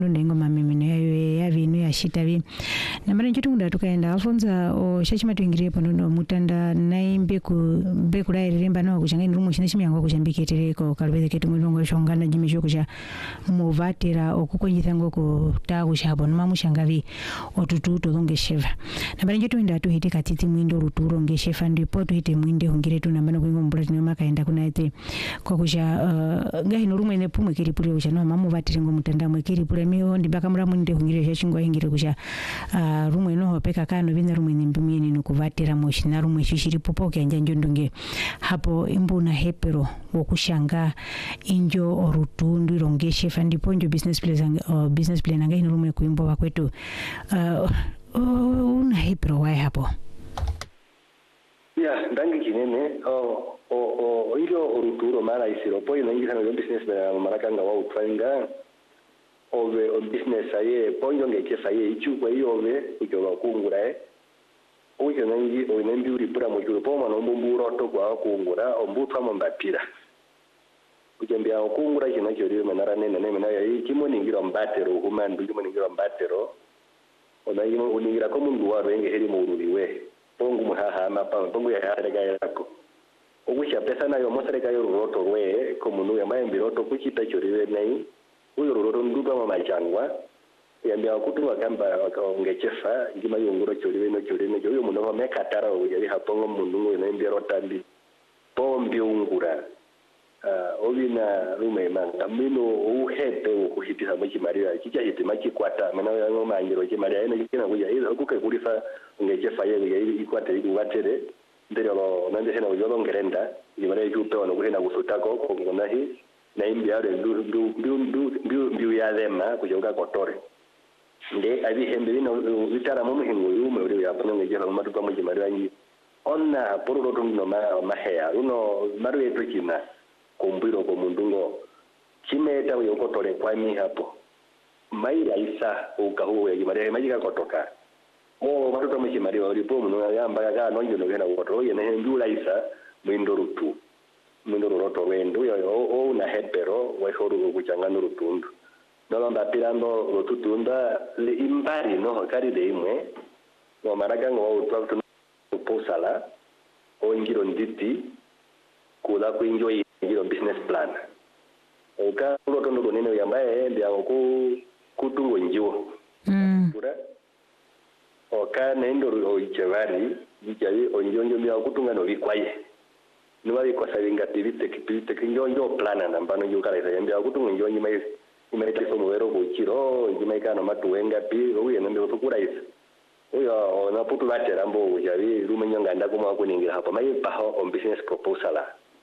ndengoma mimene yavinu yashitavi namara nchoti kuda tukaenda alfonza o shachima tuingirepo ndondo mutanda naimbe kulairemba nawo kuchanga ndirumu china chimyango kuchambiketereko kalubeze ketu mulongo shongana jimisho kucha muvatera okukonyitha ngoko taku chabo noma mushangavi otututo longe sheva namara nchoti wenda tuhite katiti mwindo ruturo nge shefa ndipo tuhite mwinde hungiretu nambano kuingo mbulati noma kaenda kunaite kwa kucha ngahino rumwe nepumwe kiripule kucha noma muvatera ngo mutanda mwekiri pule miho ndibaka muramu nde hungire shachingwa hingire kucha rumwe noho peka kano vina rumwe nimbumini nukuvatera moshina rumwe shishiri popo kyanja njondonge hapo imbuna hepero wokushanga injo orutundu irongeshe fandipo njo business plan anga ino rumwe kuimbo wakwetu una hepero wae hapo ya ndangi kinene injo oruturo mara isiro po ino ingisa no business plan marakanga wa utwanga ove o business aye ponyo ngeke saye ichukwa iyove ujoba kungura uyo nangi onembi uri pura mu jurupo mwana omburo to kwa kungura ombutwa mbapira ujembya okungura kino cyori manara nene na yayi kimoningira mbatero humandu kimoningira mbatero onayimo uningira ko mundu warenge heri mu ururiwe pongu muhaha mapa pongu ya harega yako ogusha pesa nayo mosarega yo roto rwe ko mundu yamaye mbiroto kuchita cyori nayi uyo roro nduga mu majangwa yambya kutuwa kamba wakaongechefa ngima yongoro cyori no uyo mundu wa mekatara uyo hapongo mundu ngo nembero tambi pombi ungura obina rume manga mino uhepe ukuhitisa mukimarira kijya hitima kikwata mana yango mangiro kimarira ene kina kuya izo kuke kurifa ngechefa yeye ikwata ikubatere ndero nande hena uyo ngerenda imare yupe ono kuhena gusutako kongonahi na imbya ndu ya dema kujoga kotore nde abi hembe bino bitara mu muhingo yume uri yapano ngejefa mu matuka mukimarira nyi onna pororo tuno maheya uno maru yetu kina kumbiro ko mundungo kimeta uyo kotore kwa mi hapo maira isa ukahuo ya kimari majika kotoka matoto mukimari uri po muno yamba ga nonjo no gena kotoro yene ndula isa mwindo roto wendo yo na hepero wa horu kuchangana rutundu nalamba pirando rotutunda le imbari no kari de imwe no maraga ngo utwa posala ongiro nditi kula kuenjoy ngiro business plan oka rotondo konene yambaye ndi ako kutungo njiwo kura oka nendo oichevari bijavi onjonjo mya kutunga no bikwaye niba kwa savinga tivite kinjonjo plana nambano yukala yambya kutunga njonjo mai imaite somo wero kuchiro imaika no matuwenga pi uye nembe tukura isa uyo ona putu batera mbo ujavi rumenyanga ndakuma kuningira hapo mai paho on business proposal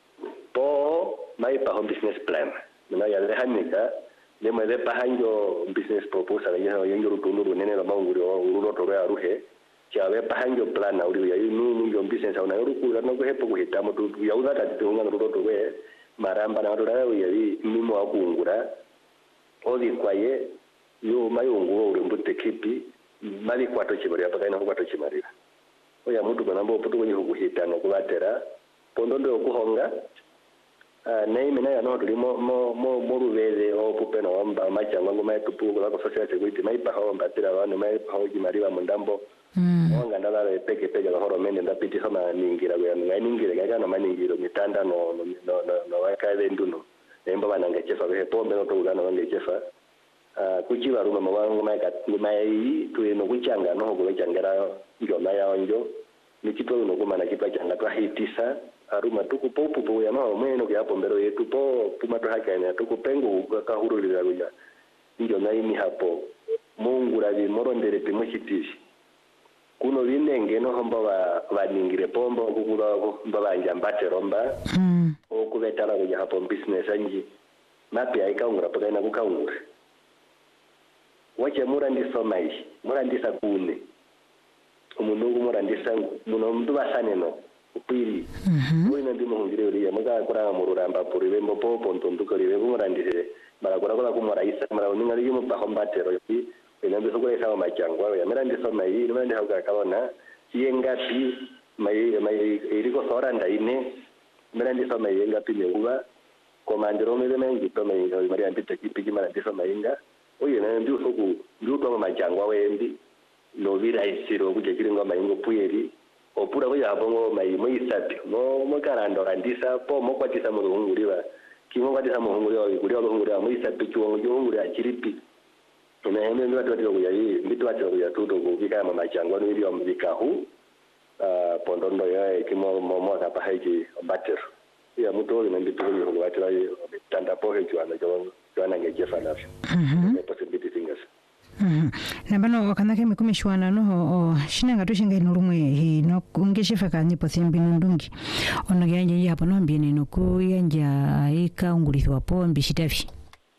po mai paho business plan na ya lehanika le mai pahanjo business proposal ya yengo rutundu nene la manguri uro to ya ruhe chawe pahanjo plan na uri ya inu business na urukura no kuhepo kuhita mutu ya udata tunga uro to we maramba na ura ya mimo akungura odi kwaye yo mayungu uri mbute kipi mali kwato chimari apakaina kwato chimari oya mutu banambo putu kwenye kuhita no kubatera pondondo okuhonga naime na no tulimo mo ruveze o pupeno wamba machangwa ngoma yetupu kwa social security maipa hawo mbatira bana maipa hawo kimariwa mundambo wanga ndala peke la horomende ndapiti sama ningira ya ningira ga na maningiro mitanda no wakaze nduno nemba bananga chefa be pombe no tugana wange chefa kuchiba ruma mawangu mai tueno kuchanga no kuchangara ndio na yaonjo nikito no kumana kipachanga twa hitisa aruma tukupopu ya mao mweno kyapo mbero yetu po pumato hakanya tukupengo kakahurulira ruja ndio naini hapo Mungu ravi morondere pimuchitishi kuno binenge no homba baningire pombo kukula mbabanja mbate romba okubetala ruja hapo business anji mapi aikaungura pakaina kukaungura wache murandisa mai murandisa kune umunungu murandisa muno mndu basaneno upiri wina ndimo hungire uri muga kura mururamba puri bembo popo ntonduko ribe murandise barakora kumora isa mara uninga limo bahombatero yi ina mbiso kwa isa machangwa ya mirandisa mai nimende hauka kabona yengapi mai iriko sora ndaine mirandisa mai yengapi neuba komandiro mele mengi to mai mari ambite kipigi mirandisa mai nga oye na ndio soku ndio to majangwa wembi no vira isiro kuje kiringo maingo puyeri opura kuya bongo mai moisapi mo karando randisa po mo kwatisa mu nguriwa kimo kwatisa mu nguriwa kuriwa nguriwa moisapi chuo nguriwa chiripi na heme ndio watu kuya hii mbitu watu kuya tuto kufika mama changwa no ilio mbika hu pondondo ya kimo mo hapa haiji batter ya mtu ni mbitu kuya watu wa tanda pohe chuana chuana ngejefa nafyo possibility things nambano wakanake mikumishwana no shinanga tushinga inolumwe hi no ungeshefa ka nipo thimbi ndungi ono yanje hapo no mbine no ku yanja ika ungulithwa po mbishitavi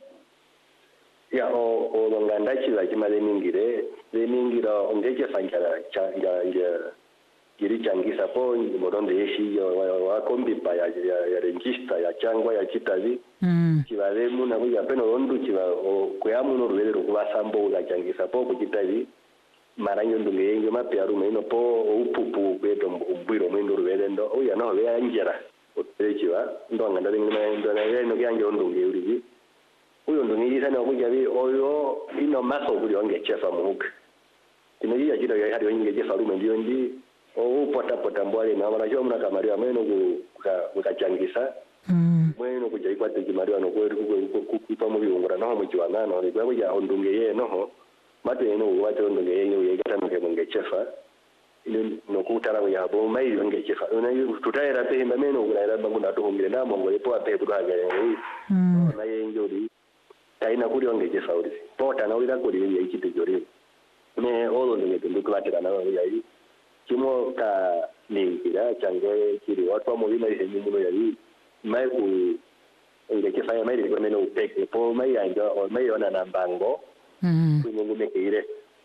ya o nganda chila kimale ningira ongejefa ngara kiri changisa po moronde yeshi wa kombi pa ya register ya changwa ya chitavi kibale muna kuya peno ondu kiba kuyamu no rubero kuba sambo la changisa po kujitavi maranyo ndunge yenge mapya rume no po upupu beto umbiro mwendo rubendo oya no be anjera otechiwa ndo nganda ndo na yeno kyanje ondunge uri uyo ndunge yisana kujavi oyo ino maso kuli onge chefa muhuka tinoyi ajira ya hadi onge chefa rume ndio ndi pota mbwale na wanacho mna kamaria meno kukachangisa mweno kuja ikwate kimaria no kweru kupa mu byungura no mu kiwana no ni bwa ya ondunge ye no mate no wate ondunge ye ye gata mu chefa ile no kutara ya bo mai nge chefa na tutaira pe himba meno kula bangu na tuhumire na mongo lepo ape bwa ga na ye njori taina kuri onge chefa uri pota na uri kuri ye kitejori ne olo ndunge tundukwatira na ya yi kimo ka ningira change kiri watu mo ina ile nyumuno yali mai ku ile kifanya mai ile kwa upeke po mai anja o mai ona na mbango kunungu mekire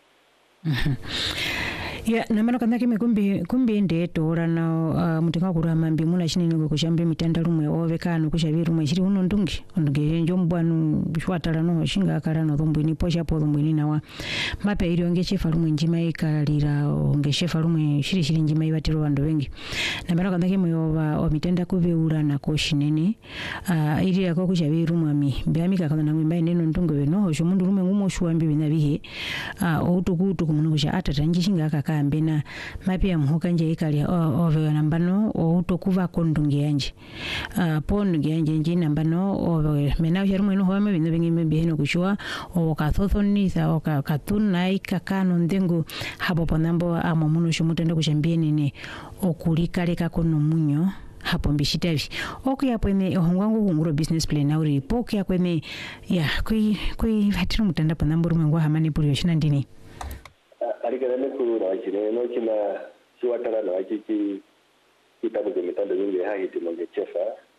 ya namano kanake kumbi ende tora na mutinga kurama mbi muna chinene kushambe mitanda rumwe ovekano kushavi rumwe chiri uno ndungi njombwanu shwatala no shinga kala no thombwini posha po thombwini nawa mape iri onge chefa rumwe njima ikalira onge chefa rumwe shiri njima ibatiro bandu wengi namano kanake moyova o mitanda kubeura na koshinene iri yako kushavi rumwe mi mbamika kana ngimba neno ndungo beno sho mundu rumwe ngumo shwambi binabihe outukutu kumuno kusha atatanji shinga kaka mbena mapia mhoka nje ikali ove nambano outokuva kondungi yanje pondungi yanje nje nambano ove mena sharumwe no home bino bingi biheno kushwa o kathothonisa o katuna ikakano ndengo hapo ponambo amomuno shumutenda kushambie nene okulikaleka kono munyo hapo mbishitavi okuya kwene ohongwangu kunguro business plan auri pokuya kwene ya kui hatiro mutanda ponambo rumengwa hamani puri yoshina ndini alikana kuru na chine no china suatara na chichi kitabu cha mitando mingi haiti monge chefa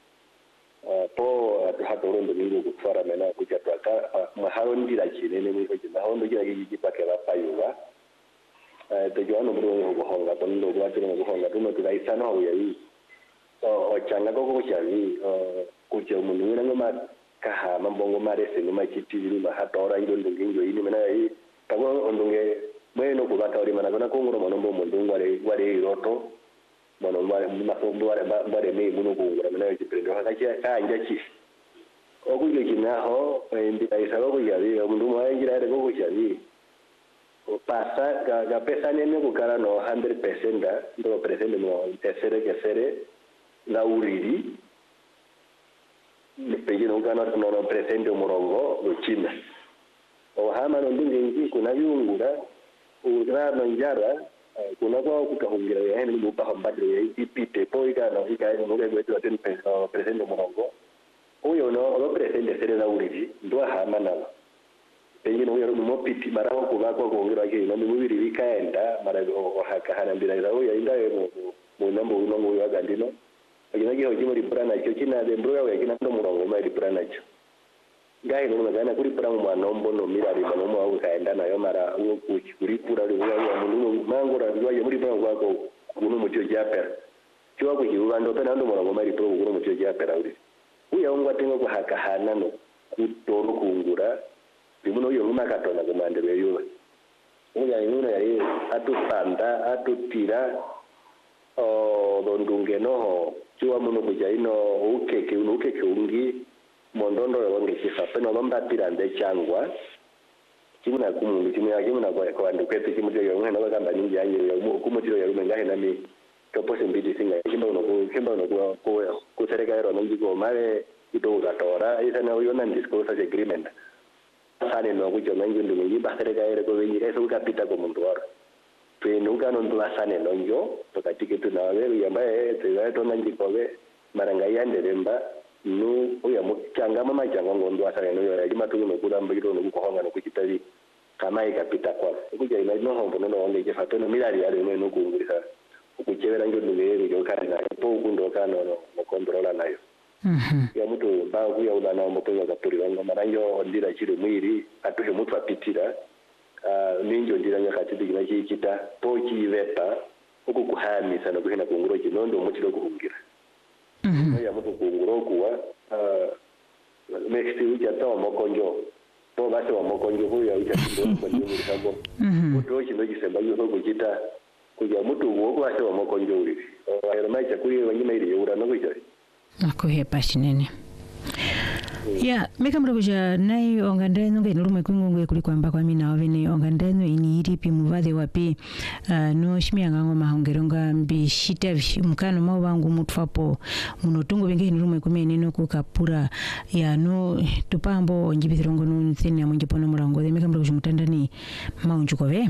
po hato rondo mingi kufara mena kuchataka maharondi la chine ne mwiko china hondo kila kijipake la payuwa tejoano mruo kuhonga tondo kuatira kuhonga tuno tukaisana ho yayi o changa koko chavi kucha mundu ngina ngoma kaha mambongo marese ngoma chitiri mahatora ilo ndingo ini mena yi kago ondunge mweno kubata uri mana kona kunguro monombo mundu wale roto mono mafombo wale me muno kungura mena yiprendo hakacha kanja chi okuje kinaho ndi aisalo kujavi mundu mwaingira ere kujavi pasa ga pesa nene kukara no 100% ndo presente no tesere la uriri ne peje no kana no presente murongo no china o hama no ndingi kuna viungura urano njara kuna kwa kutahungira ya ni mupa hambadre ya ipite poika no ikae no ngwe tu aten presente murongo uyo no lo presente sere la uriri ndo hama na peje no yaro mo piti maraho kuba kwa kuongira ke no mubiri vikaenda mara o haka hana mbira za uyo inda mo nambo uno ngo ya gandino akina ke hojimo riprana cho china de mbro ya kina ndo murongo mai riprana cho ngai no magana kuri pramu manombo no mirari manomo au kaenda nayo mara kuri pura ri wa mundu mangora ndo ya muri pramu kwako kuno mutio japera cho ko hiwa ndo pena ndo murongo mai riprana kuno mutio japera uri uya ongwa tengo ko haka hana no kutoro kungura bimuno yo makatona kumandero yo uya inuna yari atupanda atutira dondunge no chua muno kuja ino ukeke ungi mondondo yonge chifa peno bamba tirande changwa kimuna kumundu kimuna kimuna kwa ndu kwetu kimutiro yomwe na kamba ningi yanje kumutiro yomwe ngahe nami to possibility singa kimba uno ku serikali ro ngi ko mare ito ugatora isana uyona disclosure agreement sane no kujo nangi ndu ngi ba serikali ko wengi eso ukapita ko mundu waro twenuka no ndu asane no njo to katiketu nawe yambaye to nangi kowe maranga yande remba no uya muchanga mama changa ngondo asane no ya kimatu no kulamba kito no kuhonga no kukitali kama ikapita kwa kuja ina no hombo no onge jefato no milari yale no kungurisa ukuchevera njo ndungere njo kana po kundoka no controla nayo ya mtu ba kuya ulana mbopewa kapuri wangu maranyo ndira chiri mwiri atuhe mtu apitira ninjo ndira nyakati digina chikita po chivepa uku kuhamisa no kuhina kunguro chinondo mutiro kuhungira ya mtu kunguro kuwa next week atawa mokonjo to base wa mokonjo huyo uchakindo kwa ndio mtambo mtu chino chisemba yo kuchita kuja mtu wo kwa wa mokonjo uri ayo mai chakuri wanyime ile ura no kuja akuhepa chinene ya meka mroja nai ongandano ngene rumwe kwingongwe kuli kwamba kwa mina ovene ongandano ini iripi muvade wapi no shimyanga ngoma hongeronga mbishitavi mukano mau wangu mutfapo munotungo bengeni rumwe kumene no kukapura ya no tupambo njibithirongo no ntseni ya munjipono murango meka mroja mutandani maunjukove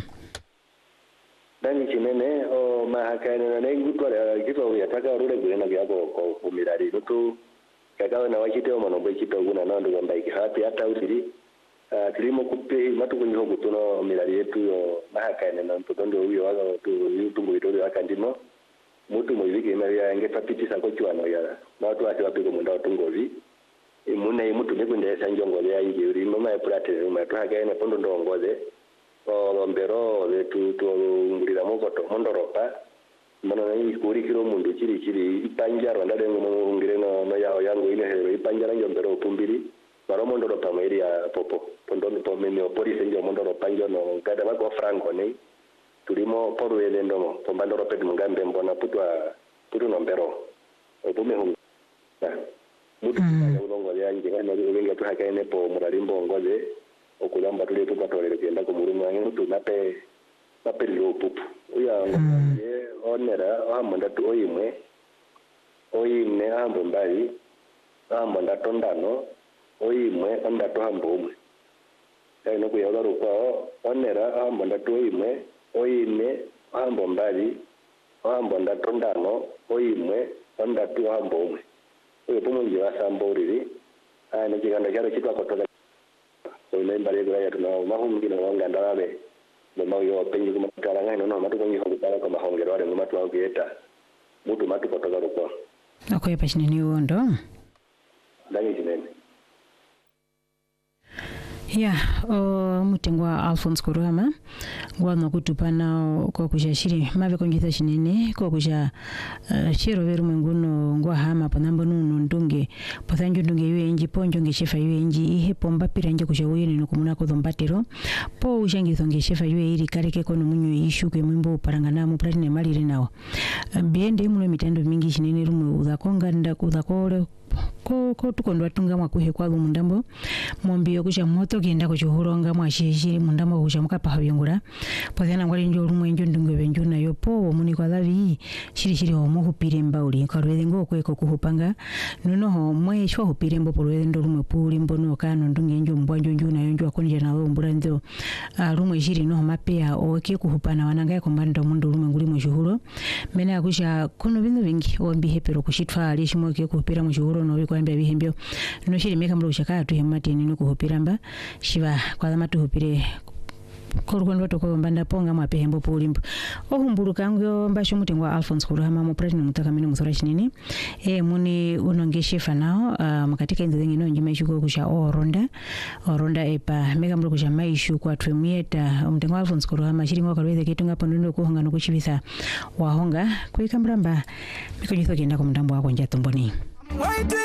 dani chinene o mahakana na ngutwa kitu yataka rule kulena yako kwa mirari tu kakawa na wachiteo manombo chito guna nando kwamba ikihapi hata usiri tulimo kupe matukunyo kutono mirari yetu yo mahakana na mtondo huyo wako tu itoro akandino mutu mwiviki maria ngepapiti sako chwano ya na watu wapiko munda watungovi muna mutu nikunde sanjongo ya yiji uri mama ya prate mama tu hakene pondo ndongoze lombero letu ngulira mokoto mondoropa mana nai kuri kiro mundu chiri ipanjaro ndade ngumungire no yao yangu ine hero ipanjara njombero upumbiri maro mondoropa mwiri ya popo pondo to meme police njo mondoropa njo no kada bako franco nei tulimo poru ele ndomo pombandoro pedi mungambe mbona putu nombero opume hu mutu ya ulongo ya nje kana ulenga tu hakaene po muralimbo ngoze okulamba tuli tukatolere kenda ko muruma ngitu nape lopupu uya ngoye onera amanda tu oyimwe ambo mbali amanda tondano oyimwe onda to ambo umwe eno kuya laro kwa onera amanda tu oyimwe ambo mbali ambo onda tondano oyimwe onda tu ambo umwe uyo pumunji wasambo riri ana kiganda cyaro kitwa kotoka so nembale ya tuna mahumgino wanga ndarabe no yo penyi kuma kalanga no matu konyi hokutala kwa mahongero wale matu wakieta mutu matu kotoka ruko akoyepa chinene wondo ndani chinene ya mutengwa Alphonse Kurama ngwana kutupana kwa kushashiri mave konjitha chinene kwa kusha chero veru mwenguno ngwa hama panambo nuno ndunge pathanjo ndunge yue enji ponjo nge shefa yue enji ihe pomba pira nje kusha uye nino kumuna kodhombatero po ushangi thonge shefa yue iri kareke kono munyo ishu kwe mwimbo uparangana mu platine maliri nawo biende muno mitendo mingi chinene rumwe udhakonga ndakudhakole ko tukondwa tunga mwakuhe kwa mundambo mombiyo kusha moto kienda kuchuhuronga mwashishiri mundambo kusha mukapa habiyongura pozana ngwali njo rumwe njo ndunge benjo nayo po muni kwa lavi shiri homo hupire mbauli karwede ngo kweko kuhupanga nono ho mwe shwa hupire mbo porwede ndo rumwe puli mbono kano ndunge njo mbwanjo njo nayo njo akonje nawo mbura ndo rumwe shiri no mapea oke kuhupana wananga ko mbando mundu rumwe nguli mu shuhuro mena kusha kuno bintu bingi ombi hepero kushitwa ali shimo ke kuhupira mu shuhuro no kwambia bihembyo no shiri meka mlo shaka tuhemati nino kuhupira mba shiva kwa matu hupire korukondo toko mbanda ponga mapehembo pulimbo ohumbuluka ngo mbasho mutengwa Alphonse Kurama mu president mutakamini musora chinini muni unongeshe fanao makatika inzengi no njima ishuko kusha oronda epa mega mlo kusha maishu kwa twemieta mutengwa Alphonse Kurama shiri ngo kalweze kitunga pondondo kuhonga no kuchibisa wahonga kuikambramba mikonyitho kenda ko mndambo wako njatomboni